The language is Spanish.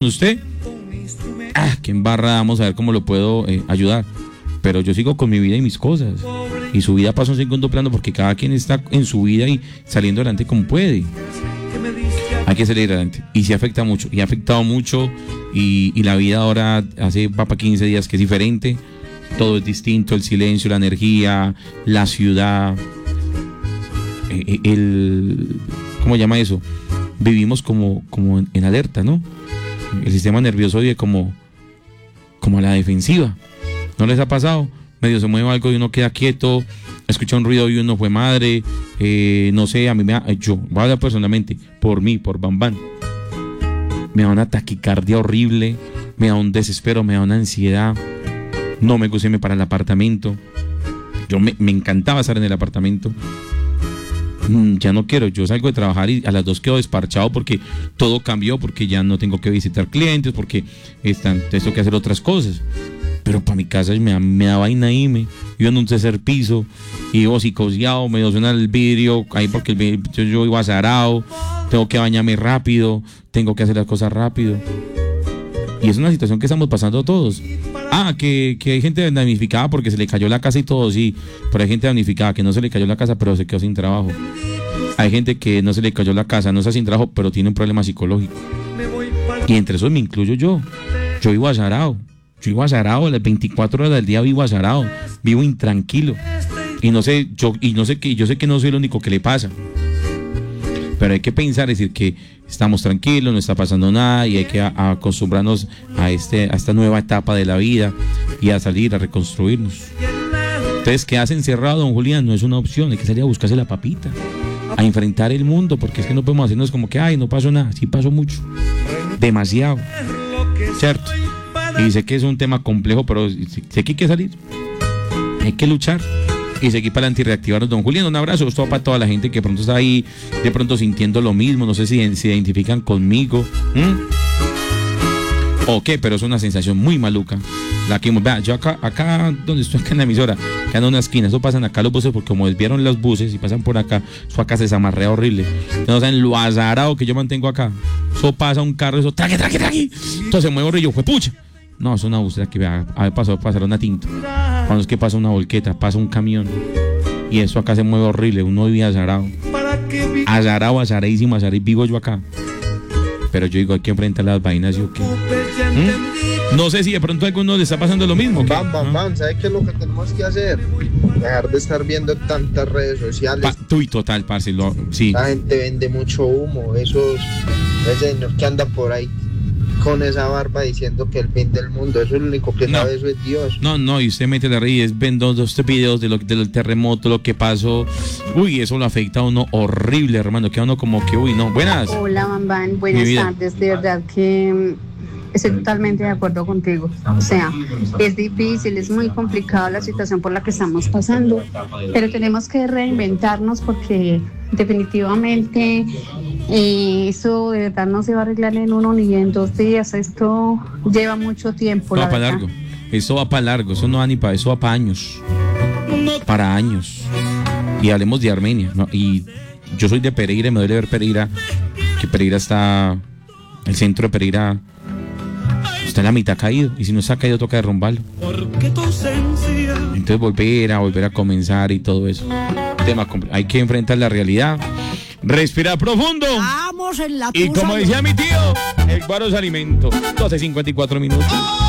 usted, que embarra, vamos a ver cómo lo puedo ayudar. Pero yo sigo con mi vida y mis cosas. Y su vida pasa a un segundo plano porque cada quien está en su vida y saliendo adelante como puede. Hay que salir adelante. Y sí afecta mucho. Y ha afectado mucho. Y la vida ahora, va para 15 días que es diferente. Todo es distinto. El silencio, la energía, la ciudad. ¿Cómo se llama eso? Vivimos como en alerta, ¿no? El sistema nervioso vive como a la defensiva. ¿No les ha pasado? Medio se mueve algo y uno queda quieto, escucha un ruido y uno fue madre, no sé, a mí yo voy a hablar personalmente, por mí, por Bambán, me da una taquicardia horrible, me da un desespero, me da una ansiedad, no me gusta irme para el apartamento, yo me encantaba estar en el apartamento, ya no quiero, yo salgo de trabajar y a las 2 quedo desparchado porque todo cambió, porque ya no tengo que visitar clientes, porque tengo que hacer otras cosas. Pero para mi casa me da vaina irme. Yo en un tercer piso, y yo psicoseado, me suena el vidrio, ahí porque yo iba azarado, tengo que bañarme rápido, tengo que hacer las cosas rápido. Y es una situación que estamos pasando todos. Que hay gente damnificada porque se le cayó la casa y todo, sí. Pero hay gente damnificada que no se le cayó la casa, pero se quedó sin trabajo. Hay gente que no se le cayó la casa, no está sin trabajo, pero tiene un problema psicológico. Y entre esos me incluyo yo. Yo vivo azarado. Yo vivo azarado, las 24 horas del día vivo azarado, vivo intranquilo. Yo sé que no soy el único que le pasa. Pero hay que pensar, decir que estamos tranquilos, no está pasando nada y hay que acostumbrarnos a esta nueva etapa de la vida y a salir, a reconstruirnos. Entonces, quedarse encerrado, don Julián, no es una opción, hay que salir a buscarse la papita, a enfrentar el mundo, porque es que no podemos hacernos como que, no pasó nada, sí pasó mucho, demasiado, ¿cierto? Y sé que es un tema complejo, pero sé que hay que salir, hay que luchar y seguir para adelante y reactivarnos. Don Julián, un abrazo. Esto va para toda la gente que de pronto está ahí, de pronto sintiendo lo mismo, no sé si se identifican conmigo. ¿O qué? Pero es una sensación muy maluca. La que vea, yo acá donde estoy, acá en la emisora, acá en una esquina, eso pasan acá los buses, porque como desviaron los buses y pasan por acá, eso acá se desamarrea horrible. No saben lo azarado que yo mantengo acá. Eso pasa un carro, eso traque. Entonces se mueve horrible, yo, pucha. No, es una busera que vea, a ver, pasar una tinta. Cuando es que pasa una volqueta, pasa un camión. Y eso acá se mueve horrible, uno vive azarado. Azaradísimo, vivo yo acá. Pero yo digo, hay que enfrentar las vainas, ¿sí o qué? No sé si de pronto a alguno le está pasando lo mismo. Bam, ¿sabes qué es lo que tenemos que hacer? Dejar de estar viendo tantas redes sociales. Total, parce, sí. La gente vende mucho humo, esos señores que andan por ahí con esa barba diciendo que el fin del mundo, eso es lo único que sabe, eso es Dios. No, y usted mete la red, ven dos videos del terremoto, lo que pasó. Uy, eso lo afecta a uno horrible, hermano, que a uno como que, no, buenas. Hola, Bambán, buenas tardes, de verdad que estoy totalmente de acuerdo contigo. O sea, es difícil, es muy complicada la situación por la que estamos pasando, pero tenemos que reinventarnos porque definitivamente eso de verdad no se va a arreglar en 1 ni en 2 días. Esto lleva mucho tiempo. Va para largo. Eso va para largo. Eso no va ni para eso, va para años. Para años. Y hablemos de Armenia, ¿no? Y yo soy de Pereira y me duele ver Pereira, que Pereira está, el centro de Pereira está en la mitad caído, y si no está caído toca derrumbarlo. Entonces volver a comenzar y todo eso. Hay que enfrentar la realidad, respirar profundo. Vamos en la y como decía mi tío, el guaro es alimento. 12:54 minutos.